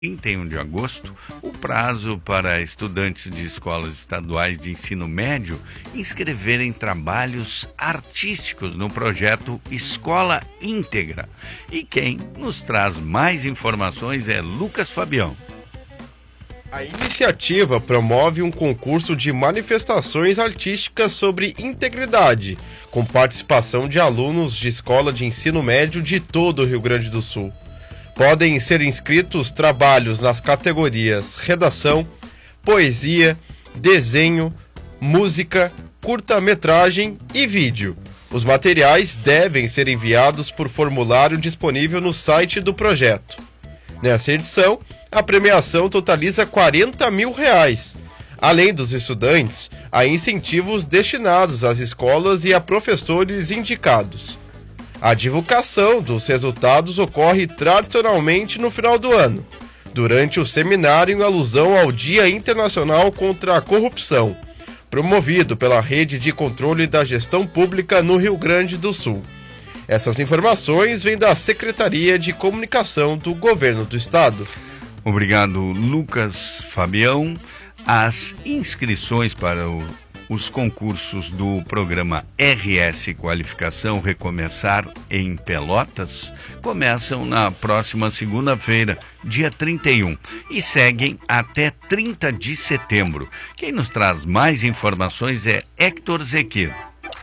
31 de agosto, o prazo para estudantes de escolas estaduais de ensino médio inscreverem trabalhos artísticos no projeto Escola Íntegra. E quem nos traz mais informações é Lucas Fabião. A iniciativa promove um concurso de manifestações artísticas sobre integridade, com participação de alunos de escola de ensino médio de todo o Rio Grande do Sul. Podem ser inscritos trabalhos nas categorias redação, poesia, desenho, música, curta-metragem e vídeo. Os materiais devem ser enviados por formulário disponível no site do projeto. Nessa edição, a premiação totaliza R$40 mil. Além dos estudantes, há incentivos destinados às escolas e a professores indicados. A divulgação dos resultados ocorre tradicionalmente no final do ano, durante o seminário em alusão ao Dia Internacional contra a Corrupção, promovido pela Rede de Controle da Gestão Pública no Rio Grande do Sul. Essas informações vêm da Secretaria de Comunicação do Governo do Estado. Obrigado, Lucas Fabião. As inscrições para os concursos do programa RS Qualificação Recomeçar em Pelotas começam na próxima segunda-feira, dia 31, e seguem até 30 de setembro. Quem nos traz mais informações é Héctor Zequir.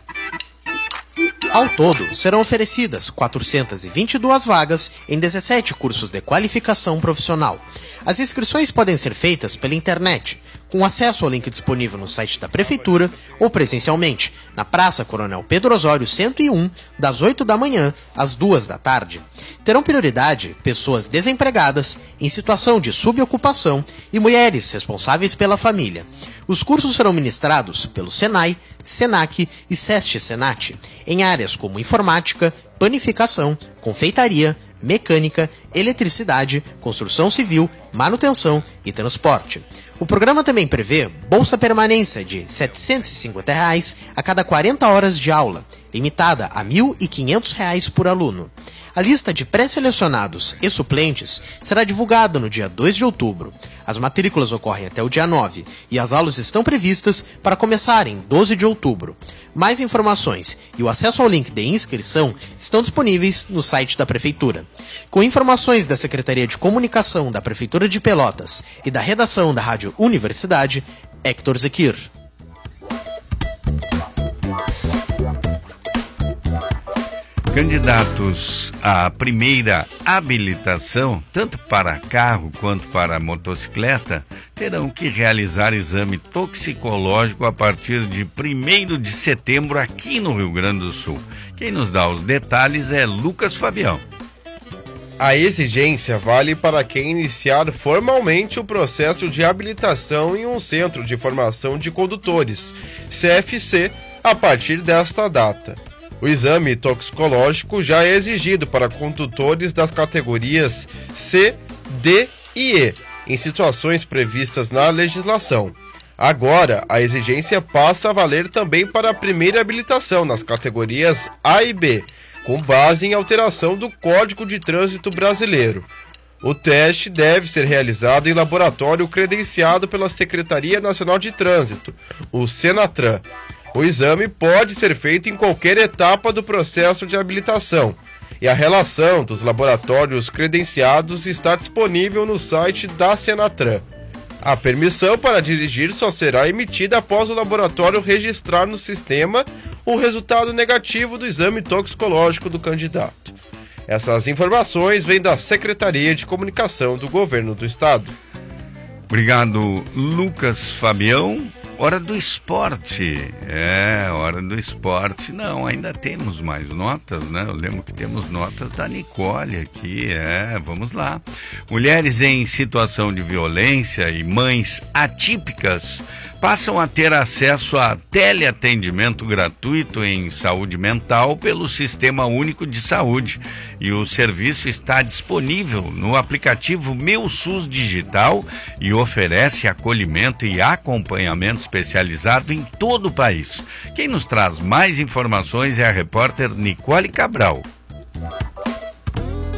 Ao todo, serão oferecidas 422 vagas em 17 cursos de qualificação profissional. As inscrições podem ser feitas pela internet, com acesso ao link disponível no site da Prefeitura ou presencialmente, na Praça Coronel Pedro Osório 101, das 8 da manhã às 2 da tarde. Terão prioridade pessoas desempregadas, em situação de subocupação e mulheres responsáveis pela família. Os cursos serão ministrados pelo Senai, Senac e Seste-Senat, em áreas como informática, panificação, confeitaria, mecânica, eletricidade, construção civil, manutenção e transporte. O programa também prevê bolsa permanência de R$ 750 a cada 40 horas de aula, limitada a R$ 1.500 por aluno. A lista de pré-selecionados e suplentes será divulgada no dia 2 de outubro. As matrículas ocorrem até o dia 9 e as aulas estão previstas para começar em 12 de outubro. Mais informações e o acesso ao link de inscrição estão disponíveis no site da Prefeitura. Com informações da Secretaria de Comunicação da Prefeitura de Pelotas e da redação da Rádio Universidade, Héctor Zequir. Candidatos à primeira habilitação, tanto para carro quanto para motocicleta, terão que realizar exame toxicológico a partir de 1º de setembro aqui no Rio Grande do Sul. Quem nos dá os detalhes é Lucas Fabião. A exigência vale para quem iniciar formalmente o processo de habilitação em um centro de formação de condutores, CFC, a partir desta data. O exame toxicológico já é exigido para condutores das categorias C, D e E, em situações previstas na legislação. Agora, a exigência passa a valer também para a primeira habilitação nas categorias A e B, com base em alteração do Código de Trânsito Brasileiro. O teste deve ser realizado em laboratório credenciado pela Secretaria Nacional de Trânsito, o Senatran. O exame pode ser feito em qualquer etapa do processo de habilitação e a relação dos laboratórios credenciados está disponível no site da Senatran. A permissão para dirigir só será emitida após o laboratório registrar no sistema o resultado negativo do exame toxicológico do candidato. Essas informações vêm da Secretaria de Comunicação do Governo do Estado. Obrigado, Lucas Fabião. Hora do esporte. Hora do esporte. Não, ainda temos mais notas, né? Eu lembro que temos notas da Nicole aqui. Vamos lá. Mulheres em situação de violência e mães atípicas passam a ter acesso a teleatendimento gratuito em saúde mental pelo Sistema Único de Saúde. E o serviço está disponível no aplicativo Meu SUS Digital e oferece acolhimento e acompanhamento especializado em todo o país. Quem nos traz mais informações é a repórter Nicole Cabral.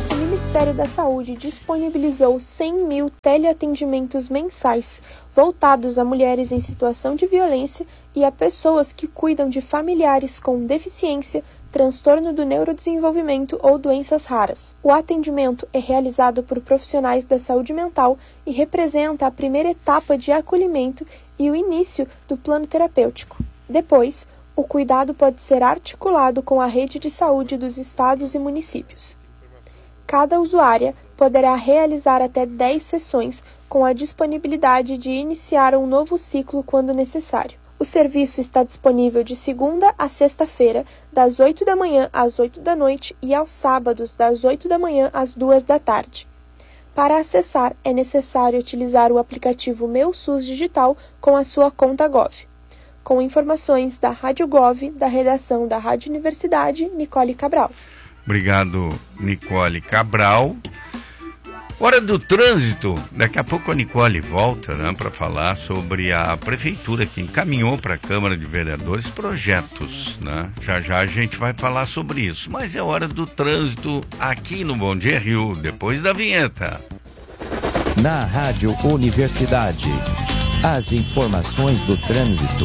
Ministério da Saúde disponibilizou 100 mil teleatendimentos mensais voltados a mulheres em situação de violência e a pessoas que cuidam de familiares com deficiência, transtorno do neurodesenvolvimento ou doenças raras. O atendimento é realizado por profissionais da saúde mental e representa a primeira etapa de acolhimento e o início do plano terapêutico. Depois, o cuidado pode ser articulado com a rede de saúde dos estados e municípios. Cada usuária poderá realizar até 10 sessões com a disponibilidade de iniciar um novo ciclo quando necessário. O serviço está disponível de segunda a sexta-feira, das 8 da manhã às 8 da noite e aos sábados, das 8 da manhã às 2 da tarde. Para acessar, é necessário utilizar o aplicativo Meu SUS Digital com a sua conta Gov. Com informações da Rádio Gov, da redação da Rádio Universidade, Nicole Cabral. Obrigado, Nicole Cabral. Hora do trânsito. Daqui a pouco a Nicole volta, né, para falar sobre a prefeitura que encaminhou para a Câmara de Vereadores projetos, né? Já a gente vai falar sobre isso. Mas é hora do trânsito aqui no Bom Dia Rio, depois da vinheta. Na Rádio Universidade, as informações do trânsito.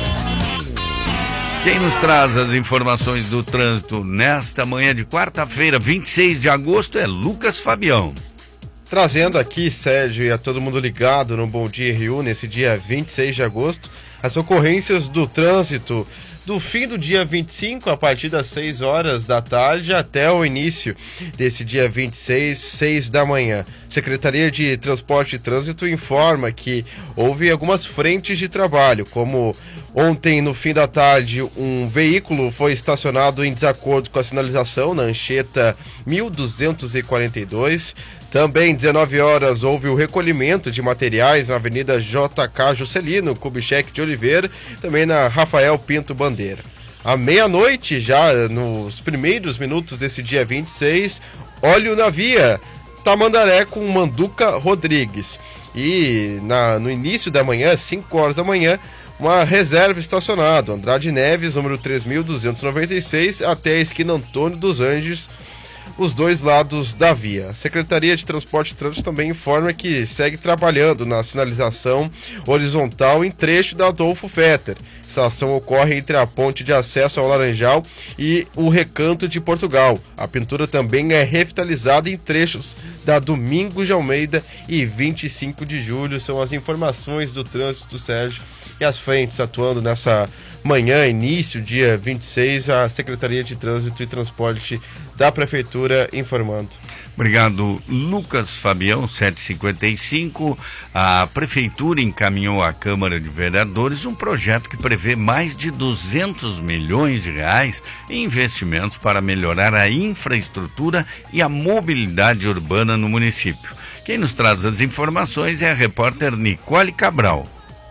Quem nos traz as informações do trânsito nesta manhã de quarta-feira, 26 de agosto, é Lucas Fabião. Trazendo aqui, Sérgio, e a todo mundo ligado no Bom Dia Rio, nesse dia 26 de agosto, as ocorrências do trânsito do fim do dia 25, a partir das 6 horas da tarde, até o início desse dia 26, 6 da manhã. Secretaria de Transporte e Trânsito informa que houve algumas frentes de trabalho, como ontem, no fim da tarde, um veículo foi estacionado em desacordo com a sinalização na Anchieta 1242. Também, 19 horas, houve o recolhimento de materiais na Avenida JK Juscelino Kubitschek de Oliveira, também na Rafael Pinto Bandeira. À meia-noite, já nos primeiros minutos desse dia 26, óleo na via Tamandaré com Manduca Rodrigues. E no início da manhã, 5 horas da manhã, uma reserva estacionada, Andrade Neves, número 3.296, até a esquina Antônio dos Anjos, os dois lados da via. A Secretaria de Transporte e Trânsito também informa que segue trabalhando na sinalização horizontal em trecho da Adolfo Fetter. Essa ação ocorre entre a ponte de acesso ao Laranjal e o Recanto de Portugal. A pintura também é revitalizada em trechos da Domingos de Almeida e 25 de julho. São as informações do trânsito, Sérgio. E as frentes atuando nessa manhã, início, dia 26, a Secretaria de Trânsito e Transporte da Prefeitura informando. Obrigado, Lucas Fabião, 7h55. A Prefeitura encaminhou à Câmara de Vereadores um projeto que prevê mais de 200 milhões de reais em investimentos para melhorar a infraestrutura e a mobilidade urbana no município. Quem nos traz as informações é a repórter Nicole Cabral.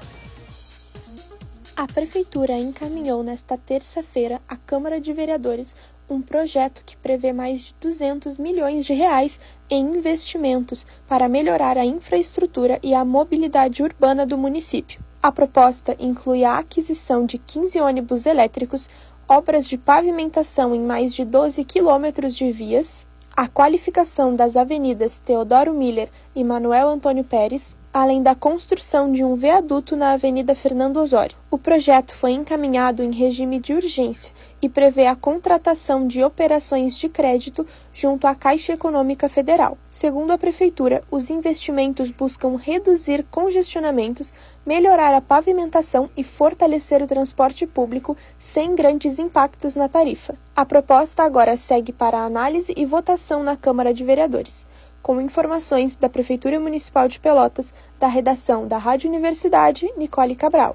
A Prefeitura encaminhou nesta terça-feira à Câmara de Vereadores um projeto que prevê mais de 200 milhões de reais em investimentos para melhorar a infraestrutura e a mobilidade urbana do município. A proposta inclui a aquisição de 15 ônibus elétricos, obras de pavimentação em mais de 12 quilômetros de vias, a qualificação das avenidas Teodoro Miller e Manuel Antônio Pérez, além da construção de um viaduto na Avenida Fernando Osório. O projeto foi encaminhado em regime de urgência e prevê a contratação de operações de crédito junto à Caixa Econômica Federal. Segundo a Prefeitura, os investimentos buscam reduzir congestionamentos, melhorar a pavimentação e fortalecer o transporte público sem grandes impactos na tarifa. A proposta agora segue para análise e votação na Câmara de Vereadores. Com informações da Prefeitura Municipal de Pelotas, da redação da Rádio Universidade, Nicole Cabral.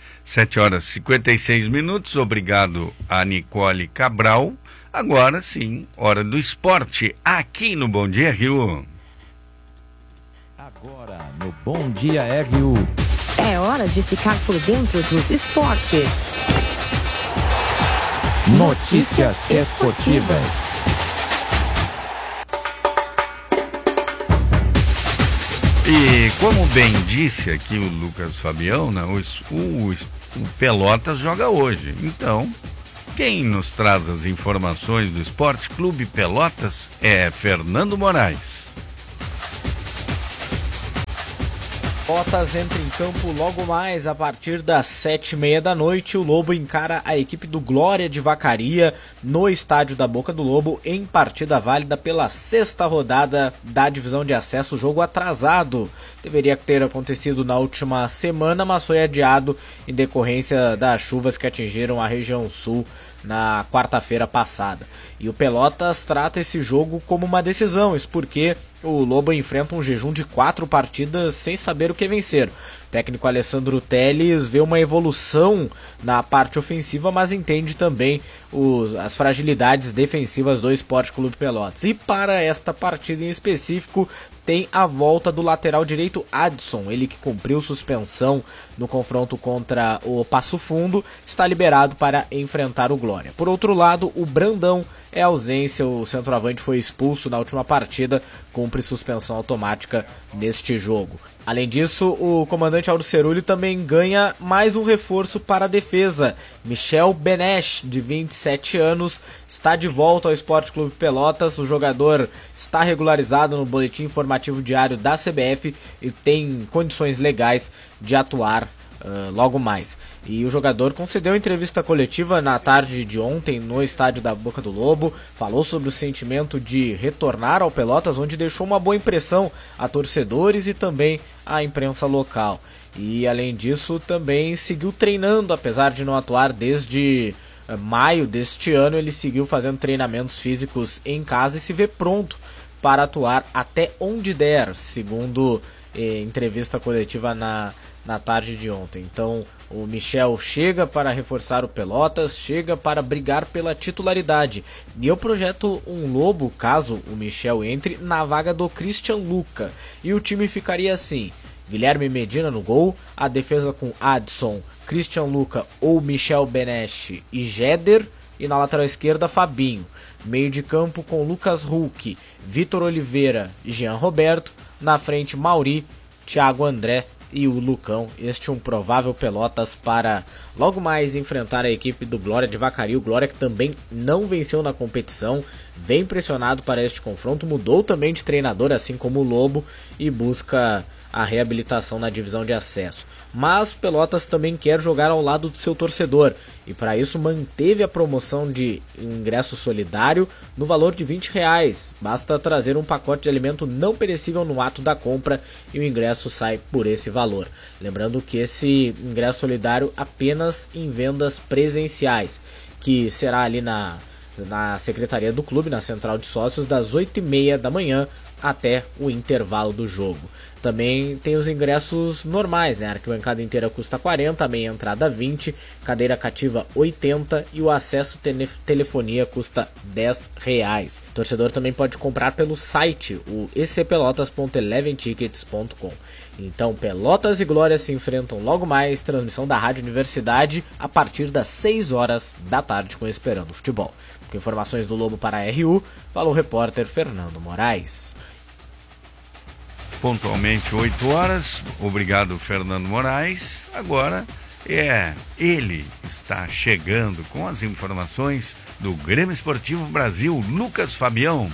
7h56. Obrigado a Nicole Cabral. Agora sim, hora do esporte, aqui no Bom Dia Rio. Agora no Bom Dia Rio. É hora de ficar por dentro dos esportes. Notícias esportivas. E como bem disse aqui o Lucas Fabião, né, o Pelotas joga hoje. Então, Quem nos traz as informações do Esporte Clube Pelotas é Fernando Moraes. Pelotas entra em campo logo mais a partir das 7h30 da noite. O Lobo encara a equipe do Glória de Vacaria no estádio da Boca do Lobo em partida válida pela 6ª rodada da divisão de acesso. Jogo atrasado. Deveria ter acontecido na última semana, mas foi adiado em decorrência das chuvas que atingiram a região sul na quarta-feira passada. E o Pelotas trata esse jogo como uma decisão, isso porque o Lobo enfrenta um jejum de 4 partidas sem saber o que vencer. O técnico Alessandro Teles vê uma evolução na parte ofensiva, mas entende também as fragilidades defensivas do Esporte Clube Pelotas. E para esta partida em específico, tem a volta do lateral direito Adson, ele que cumpriu suspensão no confronto contra o Passo Fundo, está liberado para enfrentar o Glória. Por outro lado, o Brandão é ausência, o centroavante foi expulso na última partida, cumpre suspensão automática neste jogo. Além disso, o comandante Aldo Cerulli também ganha mais um reforço para a defesa. Michel Benesch, de 27 anos, está de volta ao Esporte Clube Pelotas. O jogador está regularizado no boletim informativo diário da CBF e tem condições legais de atuar logo mais. E o jogador concedeu entrevista coletiva na tarde de ontem no estádio da Boca do Lobo, falou sobre o sentimento de retornar ao Pelotas, onde deixou uma boa impressão a torcedores e também a imprensa local. E além disso também seguiu treinando, apesar de não atuar desde maio deste ano, ele seguiu fazendo treinamentos físicos em casa e se vê pronto para atuar até onde der, segundo entrevista coletiva na tarde de ontem. Então o Michel chega para reforçar o Pelotas, chega para brigar pela titularidade. E eu projeto um Lobo, caso o Michel entre, na vaga do Christian Luca. E o time ficaria assim: Guilherme Medina no gol, a defesa com Adson, Christian Luca ou Michel Benesch e Jeder, e na lateral esquerda Fabinho. Meio de campo com Lucas Hulk, Vitor Oliveira e Jean Roberto. Na frente Mauri, Thiago André e o Lucão. Este é um provável Pelotas para logo mais enfrentar a equipe do Glória de Vacaria. O Glória que também não venceu na competição, vem pressionado para este confronto, mudou também de treinador, assim como o Lobo, e busca a reabilitação na divisão de acesso. Mas Pelotas também quer jogar ao lado do seu torcedor, e para isso manteve a promoção de ingresso solidário no valor de R$20. Basta trazer um pacote de alimento não perecível no ato da compra e o ingresso sai por esse valor. Lembrando que esse ingresso solidário apenas em vendas presenciais, que será ali na secretaria do clube, na central de sócios, das 8h30 da manhã até o intervalo do jogo. Também tem os ingressos normais, né? A arquibancada inteira custa 40, a meia entrada 20, cadeira cativa 80 e o acesso telefonia custa R$10. O torcedor também pode comprar pelo site, o ecpelotas.eleventickets.com. Então Pelotas e Glória se enfrentam logo mais, transmissão da Rádio Universidade a partir das 6 horas da tarde com Esperando Futebol. Com informações do Lobo para a RU, falou o repórter Fernando Moraes. Pontualmente 8 horas, obrigado Fernando Moraes. Agora ele está chegando com as informações do Grêmio Esportivo Brasil, Lucas Fabião.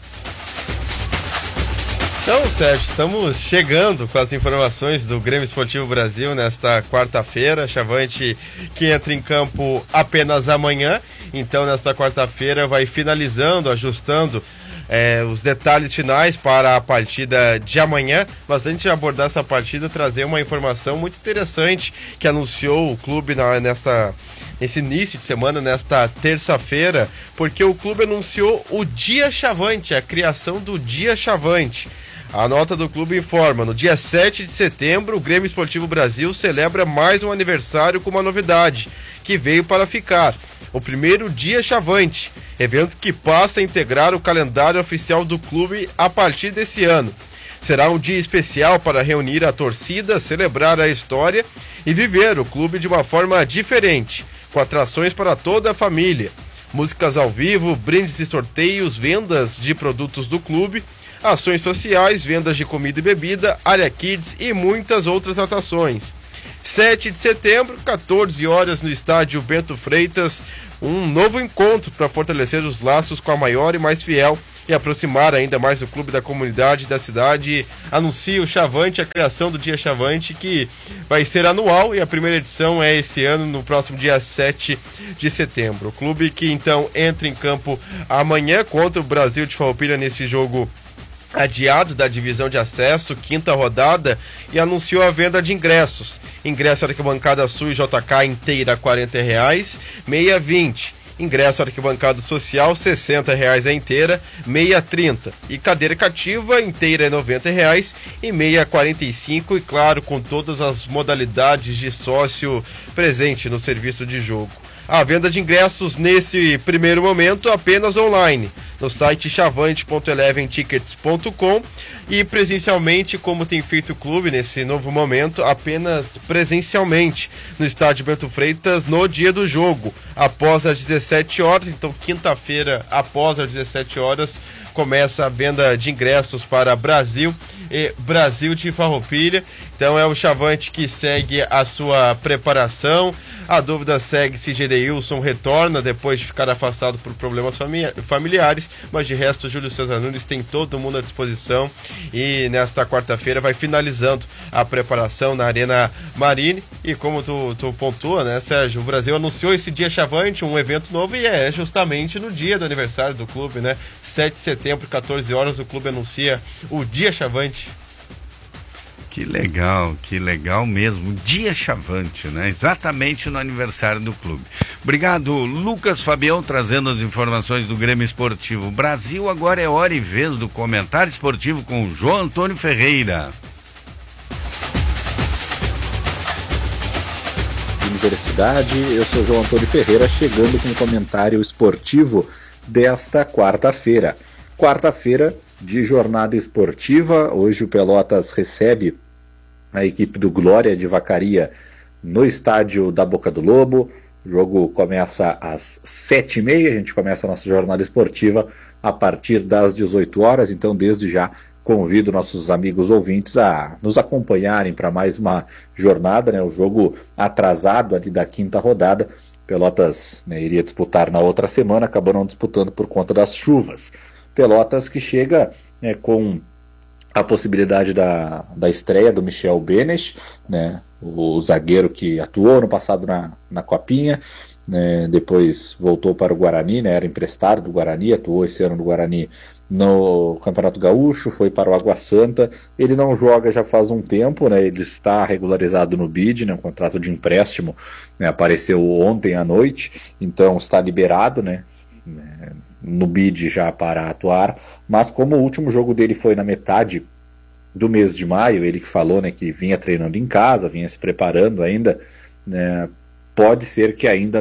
Então, Sérgio, estamos chegando com as informações do Grêmio Esportivo Brasil nesta quarta-feira. Chavante que entra em campo apenas amanhã. Então, nesta quarta-feira vai finalizando, ajustando os detalhes finais para a partida de amanhã. Mas antes de abordar essa partida, trazer uma informação muito interessante que anunciou o clube nesse início de semana, nesta terça-feira, porque o clube anunciou o Dia Chavante, a criação do Dia Chavante. A nota do clube informa: no dia 7 de setembro, o Grêmio Esportivo Brasil celebra mais um aniversário com uma novidade, que veio para ficar: o primeiro Dia Chavante, evento que passa a integrar o calendário oficial do clube a partir desse ano. Será um dia especial para reunir a torcida, celebrar a história e viver o clube de uma forma diferente, com atrações para toda a família, músicas ao vivo, brindes e sorteios, vendas de produtos do clube, ações sociais, vendas de comida e bebida, área kids e muitas outras atrações. 7 de setembro, 14 horas no estádio Bento Freitas, um novo encontro para fortalecer os laços com a maior e mais fiel e aproximar ainda mais o clube da comunidade da cidade. Anuncia o Chavante, a criação do Dia Chavante, que vai ser anual, e a primeira edição é esse ano, no próximo dia 7 de setembro. O clube que então entra em campo amanhã contra o Brasil de Farroupilha nesse jogo adiado da divisão de acesso, quinta rodada, e anunciou a venda de ingressos. Ingresso arquibancada Sul e JK inteira R$40, meia 20. Ingresso arquibancada social R$60 a inteira, meia 30. E cadeira cativa inteira R$90 e meia 45, e claro, com todas as modalidades de sócio presente no serviço de jogo. A venda de ingressos nesse primeiro momento apenas online, no site chavante.eleventickets.com, e presencialmente, como tem feito o clube nesse novo momento, apenas presencialmente no estádio Bento Freitas no dia do jogo, após as 17 horas. Então, quinta-feira, após as 17 horas, começa a venda de ingressos para Brasil e Brasil de Farroupilha. Então é o Chavante que segue a sua preparação. A dúvida segue se Gedeilson retorna depois de ficar afastado por problemas familiares, mas de resto Júlio César Nunes tem todo mundo à disposição, e nesta quarta-feira vai finalizando a preparação na Arena Marine. E como tu pontua, né, Sérgio, o Brasil anunciou esse Dia Chavante, um evento novo, e é justamente no dia do aniversário do clube, né? 7 de setembro, 14 horas, o clube anuncia o Dia Chavante. Que legal mesmo, Dia Chavante, né? Exatamente no aniversário do clube. Obrigado, Lucas Fabião, trazendo as informações do Grêmio Esportivo Brasil. Agora é hora e vez do comentário esportivo com o João Antônio Ferreira. Universidade, eu sou João Antônio Ferreira, chegando com o comentário esportivo desta quarta-feira. Quarta-feira de jornada esportiva. Hoje o Pelotas recebe a equipe do Glória de Vacaria no estádio da Boca do Lobo. O jogo começa às 7h30, a gente começa a nossa jornada esportiva a partir das 18 horas, então desde já convido nossos amigos ouvintes a nos acompanharem para mais uma jornada, né? O jogo atrasado ali da quinta rodada, Pelotas, né, iria disputar na outra semana, acabou não disputando por conta das chuvas. Pelotas que chega, né, com a possibilidade da estreia do Michel Benes, né, o zagueiro que atuou no passado na Copinha, né, depois voltou para o Guarani, né, era emprestado do Guarani, atuou esse ano no Guarani no Campeonato Gaúcho, foi para o Água Santa. Ele não joga já faz um tempo, né, ele está regularizado no BID, né, um contrato de empréstimo, né, apareceu ontem à noite, então está liberado, né, no BID já para atuar, mas como o último jogo dele foi na metade do mês de maio, ele que falou, né, que vinha treinando em casa, vinha se preparando ainda, né, pode ser que ainda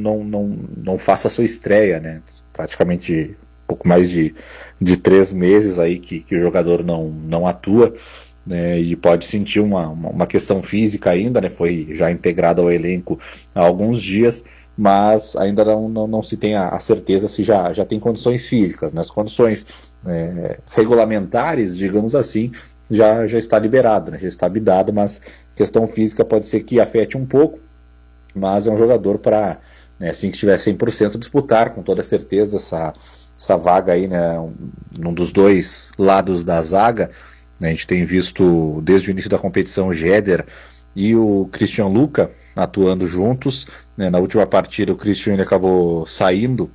não faça a sua estreia, né, praticamente um pouco mais de 3 meses aí que o jogador não atua, né, e pode sentir uma questão física ainda, né, foi já integrado ao elenco há alguns dias, mas ainda não se tem a certeza se já tem condições físicas, né? As condições regulamentares, digamos assim, já está liberado, né? Já está bidado, mas questão física pode ser que afete um pouco, mas é um jogador para, né, assim que estiver 100%, disputar com toda certeza essa vaga aí, né, num dos dois lados da zaga, né? A gente tem visto desde o início da competição o Jéder e o Christian Luca atuando juntos, né? Na última partida o Christian ele acabou saindo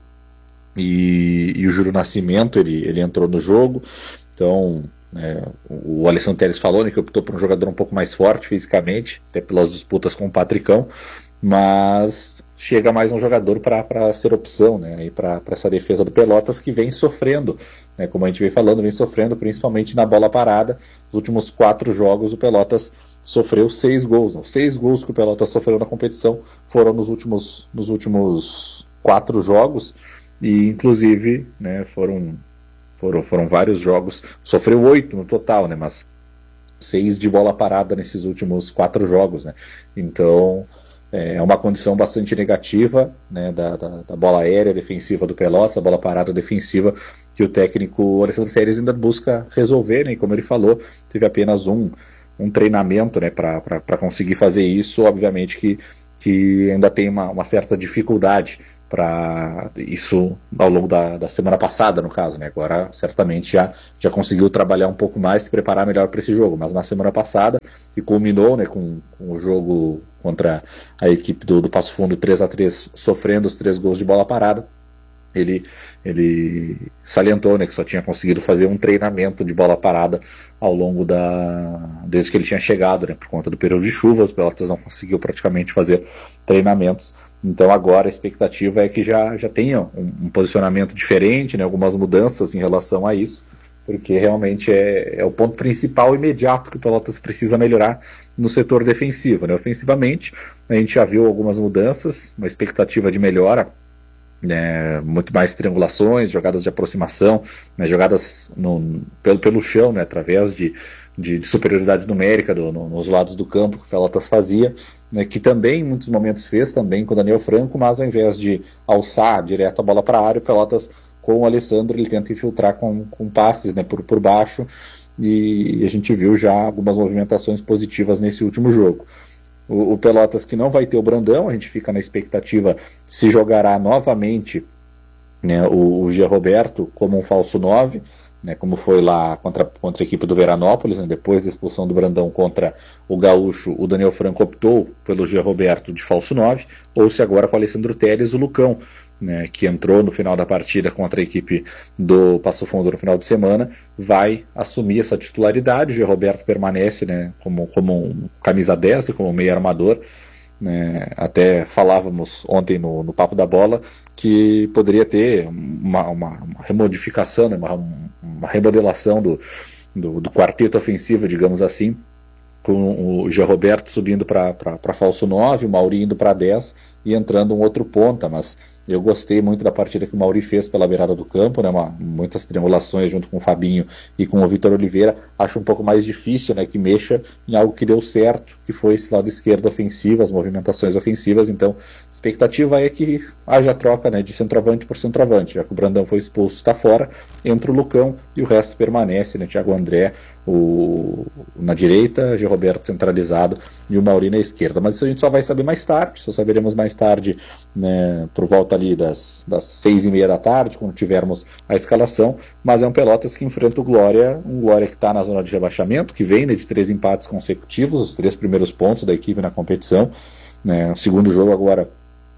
e o Júlio Nascimento ele entrou no jogo, então o Alessandro Teles falou, né, que optou por um jogador um pouco mais forte fisicamente, até pelas disputas com o Patricão, mas chega mais um jogador para ser opção, né, para essa defesa do Pelotas que vem sofrendo, né, como a gente vem falando, vem sofrendo principalmente na bola parada. Os últimos 4 jogos o Pelotas sofreu 6 gols. Os 6 gols que o Pelotas sofreu na competição foram nos últimos 4 jogos, e inclusive, né, foram vários jogos, sofreu 8 no total, né, mas 6 de bola parada nesses últimos 4 jogos, né. Então é uma condição bastante negativa, né, da bola aérea defensiva do Pelotas, a bola parada defensiva, que o técnico Alessandro Teres ainda busca resolver, né, e como ele falou, teve apenas um um treinamento, né, para conseguir fazer isso. Obviamente que ainda tem uma certa dificuldade para isso ao longo da semana passada, no caso, né? Agora certamente já conseguiu trabalhar um pouco mais, se preparar melhor para esse jogo, mas na semana passada, que culminou, né, com o jogo contra a equipe do Passo Fundo 3-3, sofrendo os 3 gols de bola parada, ele salientou, né, que só tinha conseguido fazer um treinamento de bola parada ao longo desde que ele tinha chegado, né, por conta do período de chuvas. O Pelotas não conseguiu praticamente fazer treinamentos. Então agora a expectativa é que já tenha um posicionamento diferente, né, algumas mudanças em relação a isso, porque realmente é o ponto principal imediato que o Pelotas precisa melhorar no setor defensivo, né. Ofensivamente a gente já viu algumas mudanças, uma expectativa de melhora, né, muito mais triangulações, jogadas de aproximação, né, jogadas pelo chão, né, através de superioridade numérica nos lados do campo que o Pelotas fazia, né, que também em muitos momentos fez também com o Daniel Franco, mas ao invés de alçar direto a bola para a área, o Pelotas com o Alessandro ele tenta infiltrar com passes, né, por baixo, e a gente viu já algumas movimentações positivas nesse último jogo. O Pelotas que não vai ter o Brandão, a gente fica na expectativa se jogará novamente, né, o G. Roberto como um falso 9, né, como foi lá contra a equipe do Veranópolis, né, depois da expulsão do Brandão contra o Gaúcho, o Daniel Franco optou pelo G. Roberto de falso 9, ou se agora com o Alessandro Teles, o Lucão, né, que entrou no final da partida contra a equipe do Passo Fundo no final de semana, vai assumir essa titularidade. O G. Roberto permanece, né, como um camisa 10 e como meio armador, né. Até falávamos ontem no Papo da Bola que poderia ter uma remodificação, né, uma remodelação do quarteto ofensivo, digamos assim, com o G. Roberto subindo para falso 9, o Mauri indo para 10 e entrando um outro ponta, mas eu gostei muito da partida que o Mauri fez pela beirada do campo, né, muitas triangulações junto com o Fabinho e com o Vitor Oliveira. Acho um pouco mais difícil, né, que mexa em algo que deu certo, que foi esse lado esquerdo ofensivo, as movimentações ofensivas. Então a expectativa é que haja troca, né, de centroavante por centroavante, já que o Brandão foi expulso, está fora, entra o Lucão e o resto permanece, né, Thiago André na direita, G. Roberto centralizado e o Mauri na esquerda. Mas isso a gente só vai saber mais tarde, só saberemos mais tarde, né, por volta ali das 6h30 da tarde, quando tivermos a escalação. Mas é um Pelotas que enfrenta o Glória, um Glória que está na zona de rebaixamento, que vem, né, de 3 empates consecutivos, os 3 primeiros pontos da equipe na competição, né, o segundo jogo agora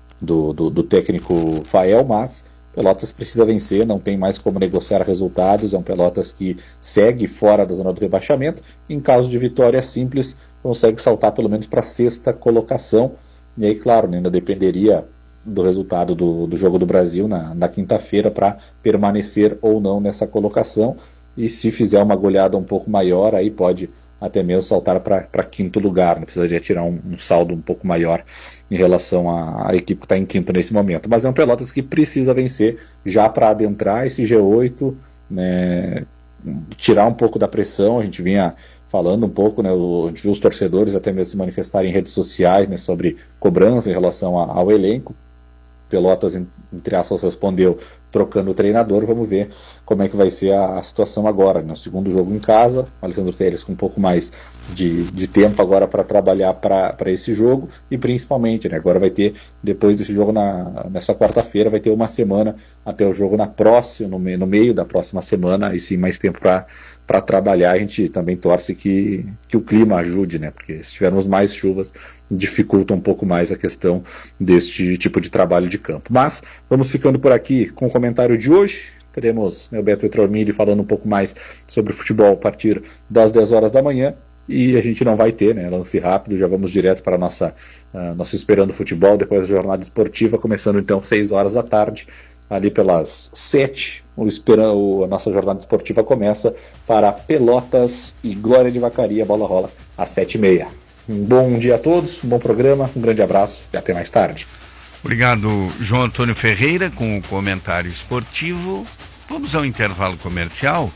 do técnico Fael, mas Pelotas precisa vencer, não tem mais como negociar resultados. É um Pelotas que segue fora da zona do rebaixamento. Em caso de vitória simples, consegue saltar pelo menos para a 6ª colocação. E aí, claro, né, ainda dependeria do resultado do Jogo do Brasil na quinta-feira para permanecer ou não nessa colocação. E se fizer uma goleada um pouco maior, aí pode até mesmo saltar para 5º lugar, né? Precisaria tirar um saldo um pouco maior em relação à equipe que está em 5º nesse momento. Mas é um Pelotas que precisa vencer já para adentrar esse G8, né, tirar um pouco da pressão. A gente vinha falando um pouco, né, a gente viu os torcedores até mesmo se manifestarem em redes sociais, né, sobre cobrança em relação ao elenco. Pelotas, entre aspas, respondeu trocando o treinador. Vamos ver como é que vai ser a situação agora, no segundo jogo em casa. O Alessandro Teles com um pouco mais de tempo agora para trabalhar para esse jogo, e principalmente, né, agora vai ter, depois desse jogo nessa quarta-feira, vai ter uma semana até o jogo no meio da próxima semana, e sim mais tempo para trabalhar. A gente também torce que o clima ajude, né, porque se tivermos mais chuvas dificulta um pouco mais a questão deste tipo de trabalho de campo. Mas vamos ficando por aqui com o comentário de hoje. Teremos, né, o Beto Etromilli falando um pouco mais sobre futebol a partir das 10 horas da manhã, e a gente não vai ter, né, lance rápido. Já vamos direto para nosso Esperando Futebol, depois da jornada esportiva, começando então 6 horas da tarde, ali pelas 7, a nossa jornada esportiva começa para Pelotas e Glória de Vacaria. A bola rola às 7h30. Um bom dia a todos, um bom programa, um grande abraço e até mais tarde. Obrigado, João Antônio Ferreira, com o comentário esportivo. Vamos ao intervalo comercial.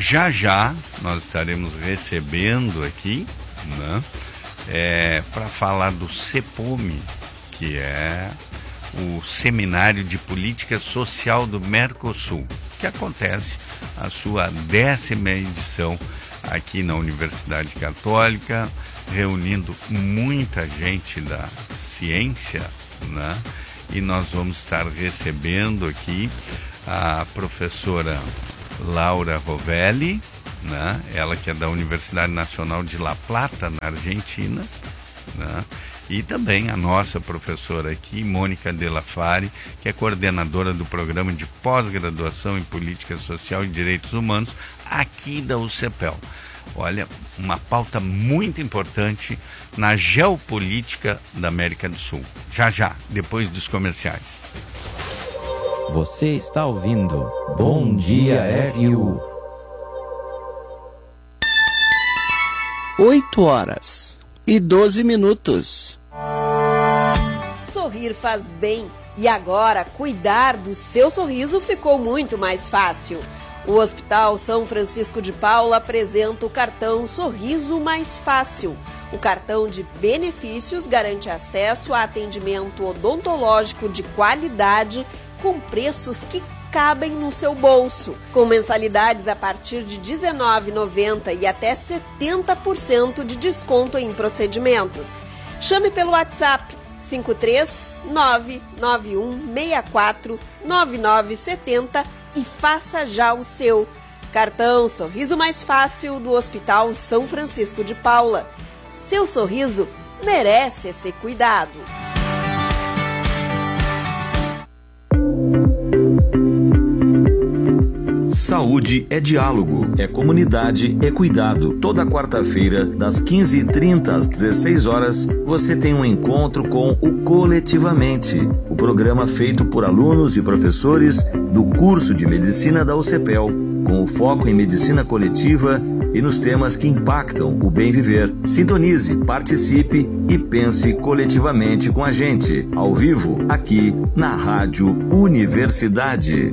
Já nós estaremos recebendo aqui, né, para falar do CEPOME, que é o Seminário de Política Social do Mercosul, que acontece a sua 10ª edição aqui na Universidade Católica, reunindo muita gente da ciência, né? E nós vamos estar recebendo aqui a professora Laura Rovelli, né? Ela que é da Universidade Nacional de La Plata, na Argentina, né? E também a nossa professora aqui, Mônica De La Fare, que é coordenadora do programa de pós-graduação em Política Social e Direitos Humanos aqui da UCPEL. Olha, uma pauta muito importante na geopolítica da América do Sul. Já, depois dos comerciais. Você está ouvindo Bom Dia RU. 8h12. Sorrir faz bem e agora cuidar do seu sorriso ficou muito mais fácil. O Hospital São Francisco de Paula apresenta o cartão Sorriso Mais Fácil. O cartão de benefícios garante acesso a atendimento odontológico de qualidade com preços que cabem no seu bolso, com mensalidades a partir de R$ 19,90 e até 70% de desconto em procedimentos. Chame pelo WhatsApp 53991649970 e faça já o seu. Cartão Sorriso Mais Fácil do Hospital São Francisco de Paula. Seu sorriso merece esse cuidado. Saúde é diálogo, é comunidade, é cuidado. Toda quarta-feira, das 15h30 às 16h, você tem um encontro com o Coletivamente, o programa feito por alunos e professores do curso de Medicina da UCPEL, com o foco em medicina coletiva e nos temas que impactam o bem viver. Sintonize, participe e pense coletivamente com a gente, ao vivo, aqui na Rádio Universidade.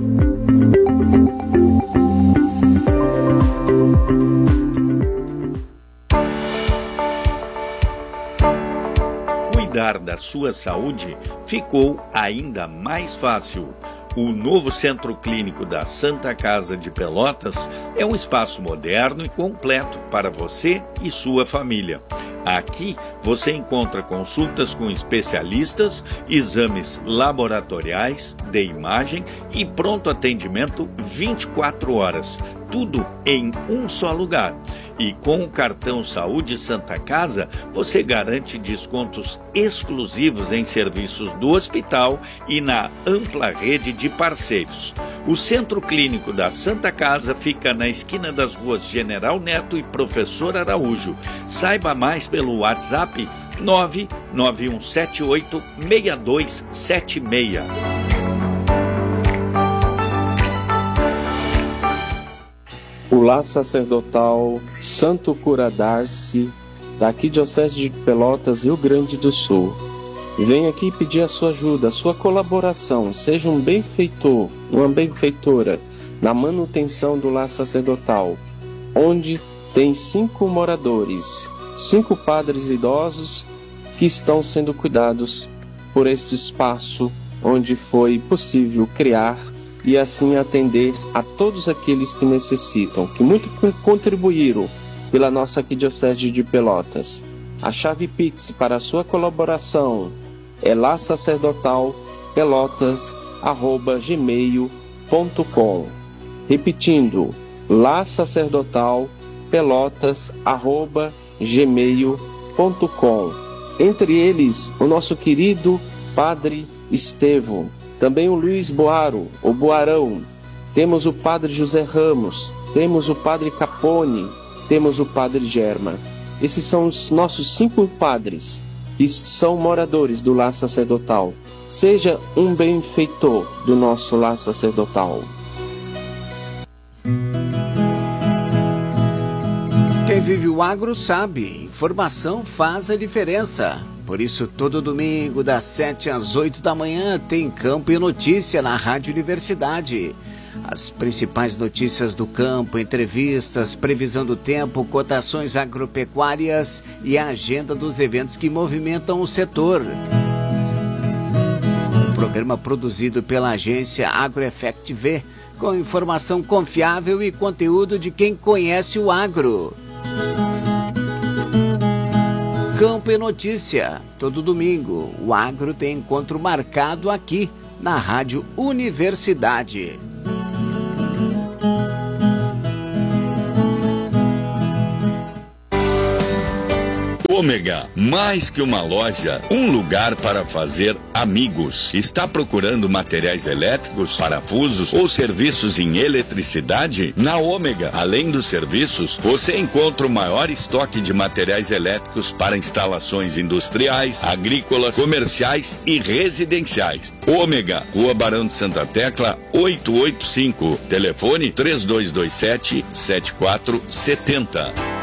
Cuidar da sua saúde ficou ainda mais fácil. O novo Centro Clínico da Santa Casa de Pelotas é um espaço moderno e completo para você e sua família. Aqui você encontra consultas com especialistas, exames laboratoriais, de imagem e pronto atendimento 24 horas. Tudo em um só lugar. E com o cartão Saúde Santa Casa, você garante descontos exclusivos em serviços do hospital e na ampla rede de parceiros. O Centro Clínico da Santa Casa fica na esquina das ruas General Neto e Professor Araújo. Saiba mais pelo WhatsApp 991786276. O Lar Sacerdotal Santo Cura Darcy, da Arquidiocese de Pelotas, Rio Grande do Sul. Vem aqui pedir a sua ajuda, a sua colaboração. Seja um benfeitor, uma benfeitora na manutenção do Lar Sacerdotal, onde tem 5 moradores, 5 padres idosos que estão sendo cuidados por este espaço onde foi possível criar e assim atender a todos aqueles que necessitam, que muito contribuíram pela nossa Arquidiocese de Pelotas. A chave Pix para a sua colaboração é lasacerdotalpelotas@gmail.com. Repetindo, lasacerdotalpelotas@gmail.com. Entre eles, o nosso querido Padre Estevão, também o Luiz Boaro, o Boarão, temos o Padre José Ramos, temos o Padre Capone, temos o Padre Germa. Esses são os nossos 5 padres que são moradores do Lar Sacerdotal. Seja um benfeitor do nosso Lar Sacerdotal. Quem vive o agro sabe, informação faz a diferença. Por isso, todo domingo, das 7 às 8 da manhã, tem Campo e Notícia na Rádio Universidade. As principais notícias do campo, entrevistas, previsão do tempo, cotações agropecuárias e a agenda dos eventos que movimentam o setor. Um programa produzido pela agência AgroEffect V, com informação confiável e conteúdo de quem conhece o agro. Campo e Notícia. Todo domingo, o agro tem encontro marcado aqui na Rádio Universidade. Ômega, mais que uma loja, um lugar para fazer amigos. Está procurando materiais elétricos, parafusos ou serviços em eletricidade? Na Ômega, além dos serviços, você encontra o maior estoque de materiais elétricos para instalações industriais, agrícolas, comerciais e residenciais. Ômega, Rua Barão de Santa Tecla, 885. Telefone 3227-7470.